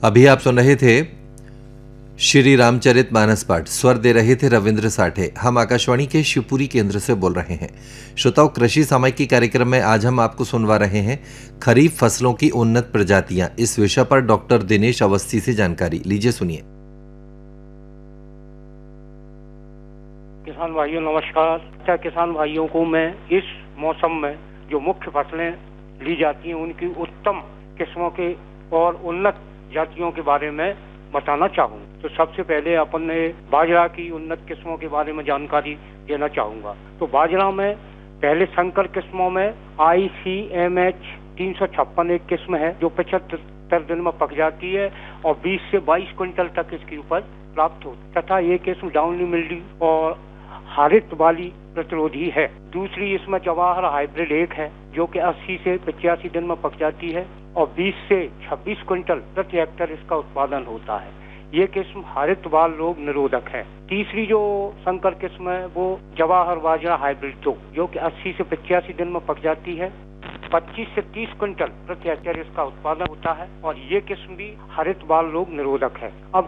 अभी आप सुन रहे थे श्री रामचरित मानस पाठ। स्वर दे रहे थे रविंद्र साठे। हम आकाशवाणी के शिवपुरी केंद्र से बोल रहे हैं। श्रोताओं, कृषि सामयिकी कार्यक्रम में आज हम आपको सुनवा रहे हैं खरीफ फसलों की उन्नत प्रजातियां। इस विषय पर डॉक्टर दिनेश अवस्थी से जानकारी लीजिए, सुनिए। किसान भाइयों नमस्कार। अच्छा, किसान भाइयों को मैं इस मौसम में जो मुख्य फसलें ली जाती हैं उनकी उत्तम किस्मों के और उन्नत जातियों के बारे में बताना चाहूँ। तो सबसे पहले अपन ने बाजरा की उन्नत किस्मों के बारे में जानकारी देना चाहूँगा। तो बाजरा में पहले संकर किस्मों में ICMH 356 एक किस्म है जो 75 दिन में पक जाती है और 20 से 22 क्विंटल तक इसकी उपज प्राप्त होती है तथा ये किस्म डाउनी मिल्ड्यू और हारित वाली प्रतिरोधी है। दूसरी इसमें जवाहर हाइब्रिड 1 है जो कि 80 से 85 दिन में पक जाती है और 20 से 26 क्विंटल प्रति हेक्टेयर इसका उत्पादन होता है। ये किस्म हरित बाल रोग निरोधक है। तीसरी जो संकर किस्म है वो जवाहर बाजरा हाइब्रिड 2 जो कि 80 से 85 दिन में पक जाती है। 25 से 30 क्विंटल प्रति हेक्टेयर इसका उत्पादन होता है और ये किस्म भी हरित बाल रोग निरोधक है। अब